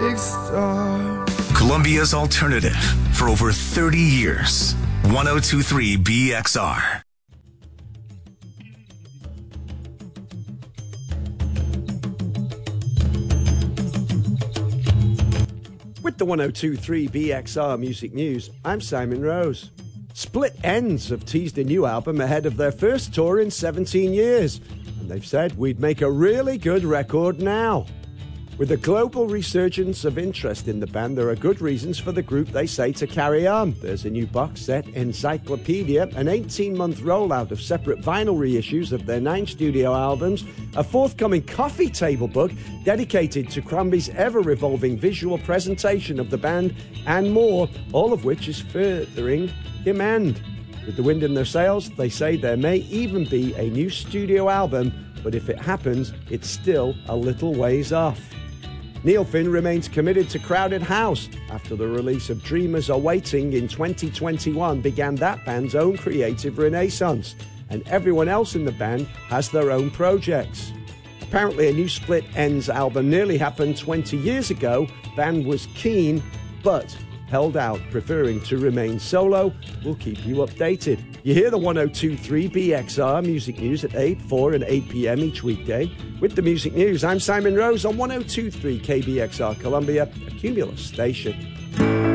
big star. Columbia's alternative for over 30 years. 1023 BXR. With the 1023 BXR Music News, I'm Simon Rose. Split Enz have teased a new album ahead of their first tour in 17 years, and they've said we'd make a really good record now. With a global resurgence of interest in the band, there are good reasons for the group, they say, to carry on. There's a new box set, Encyclopedia, an 18-month rollout of separate vinyl reissues of their 9 studio albums, a forthcoming coffee table book dedicated to Crombie's ever-revolving visual presentation of the band, and more, all of which is furthering demand. With the wind in their sails, they say there may even be a new studio album, but if it happens, it's still a little ways off. Neil Finn remains committed to Crowded House. After the release of Dreamers Are Waiting in 2021 began that band's own creative renaissance, and everyone else in the band has their own projects. Apparently a new Split Enz album nearly happened 20 years ago. Band was keen, but held out, preferring to remain solo. We'll keep you updated. You hear the 1023 BXR Music News at 8, 4 and 8 p.m. each weekday. With the Music News, I'm Simon Rose on 1023 KBXR Columbia, a Cumulus station.